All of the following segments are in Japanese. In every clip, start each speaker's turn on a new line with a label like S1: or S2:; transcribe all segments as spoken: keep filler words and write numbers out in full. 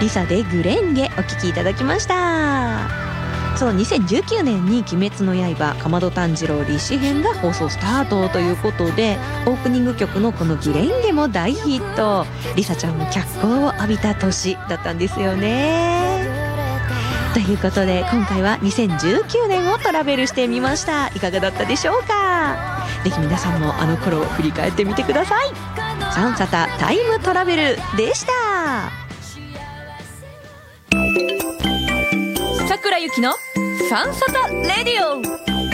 S1: リサでグレンゲお聴きいただきました。そう、にせんじゅうきゅうねんに鬼滅の刃竈門炭治郎立志編が放送スタートということで、オープニング曲のこのグレンゲも大ヒット。リサちゃんも脚光を浴びた年だったんですよね。ということで今回はにせんじゅうきゅうねんをトラベルしてみました。いかがだったでしょうか。ぜひ皆さんもあの頃を振り返ってみてください。サンサタタイムトラベルでした。桜ゆきのサンサタレディオ、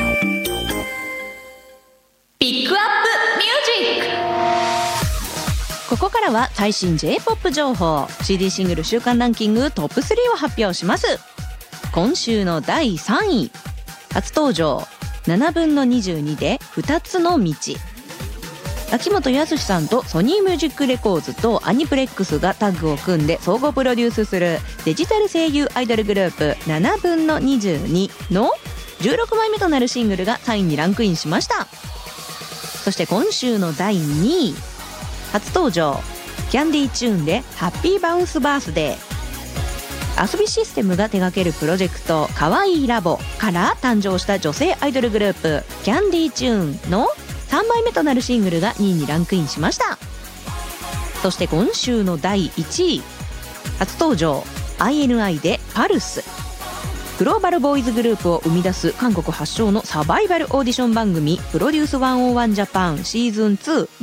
S1: ピックアップミュージック。ここからは最新 ジェイポップ 情報、 シーディー シングル週間ランキングトップスリーを発表します。今週のだいさんい、初登場ななぶんのにじゅうにでふたつの道。秋元康さんとソニーミュージックレコーズとアニプレックスがタッグを組んで総合プロデュースするデジタル声優アイドルグループななぶんのにじゅうにのじゅうろくまいめとなるシングルがさんいにランクインしました。そして今週のだいにい、初登場キャンディーチューンでハッピーバウンスバースデー。遊びシステムが手掛けるプロジェクトかわいいラボから誕生した女性アイドルグループキャンディーチューンのさんまいめとなるシングルがにいにランクインしました。そして今週のだいいちい、初登場 アイエヌアイ でパルス。グローバルボーイズグループを生み出す韓国発祥のサバイバルオーディション番組プロデュースひゃくいちジャパンシーズンツー